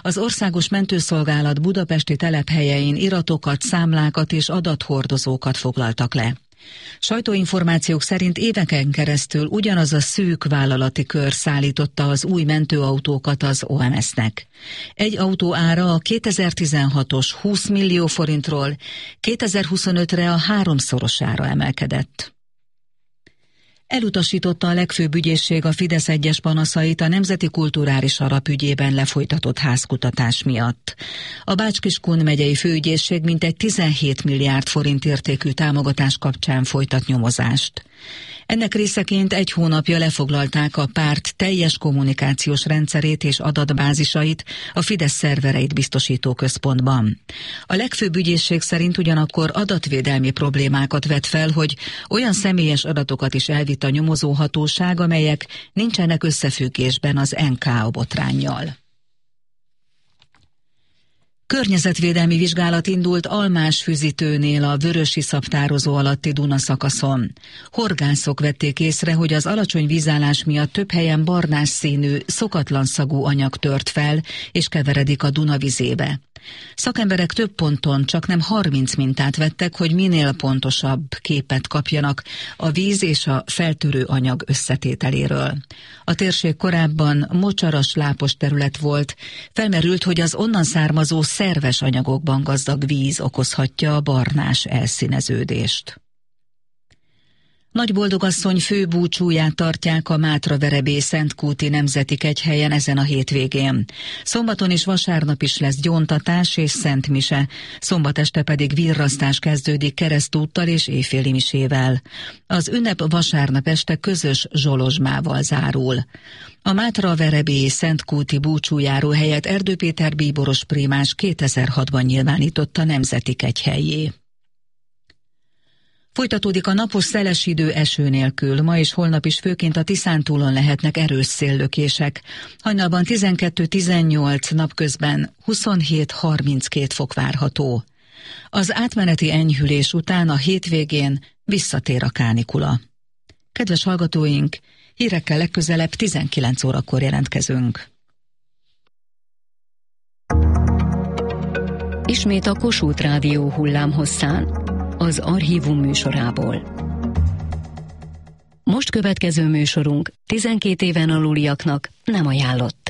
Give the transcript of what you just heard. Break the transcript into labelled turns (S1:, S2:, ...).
S1: Az Országos Mentőszolgálat budapesti telephelyein iratokat, számlákat és adathordozókat foglaltak le. Sajtóinformációk szerint éveken keresztül ugyanaz a szűk vállalati kör szállította az új mentőautókat az OMS-nek. Egy autó ára a 2016-os 20 millió forintról 2025-re a 3-szorosára emelkedett. Elutasította a legfőbb ügyészség a Fidesz egyes panaszait a Nemzeti Kulturális Alap ügyében lefolytatott házkutatás miatt. A Bács-Kiskun megyei főügyészség mintegy 17 milliárd forint értékű támogatás kapcsán folytat nyomozást. Ennek részeként egy hónapja lefoglalták a párt teljes kommunikációs rendszerét és adatbázisait a Fidesz szervereit biztosító központban. A legfőbb ügyészség szerint ugyanakkor adatvédelmi problémákat vet fel, hogy olyan személyes adatokat is elvitt a nyomozóhatóság, amelyek nincsenek összefüggésben az NKA botránnyal. Környezetvédelmi vizsgálat indult Almásfüzitőnél a vörösiszap tározó alatti Duna szakaszon. Horgászok vették észre, hogy az alacsony vízállás miatt több helyen barnás színű, szokatlan szagú anyag tört fel, és keveredik a Duna vizébe. Szakemberek több ponton csaknem 30 mintát vettek, hogy minél pontosabb képet kapjanak a víz és a feltörő anyag összetételéről. A térség korábban mocsaras, lápos terület volt, felmerült, hogy az onnan származó szerves anyagokban gazdag víz okozhatja a barnás elszíneződést. Nagyboldogasszony főbúcsúját tartják a Mátra-Verebély-Szentkúti Nemzeti Kegyhelyen ezen a hétvégén. Szombaton és vasárnap is lesz gyóntatás és szentmise, szombat este pedig virrasztás kezdődik keresztúttal és éjféli misével. Az ünnep vasárnap este közös zsolozsmával zárul. A Mátra-Verebély-Szentkúti búcsújáró helyet Erdő Péter bíboros prímás 2006-ban nyilvánította nemzeti kegyhellyé. Folytatódik a napos szeles idő eső nélkül, ma és holnap is főként a Tiszántúlon lehetnek erős széllökések. Hajnalban 12-18, napközben 27-32 fok várható. Az átmeneti enyhülés után a hétvégén visszatér a kánikula. Kedves hallgatóink, hírekkel legközelebb 19 órakor jelentkezünk.
S2: Ismét a Kossuth Rádió hullámhosszán, az Archívum műsorából. Most következő műsorunk 12 éven aluliaknak nem ajánlott.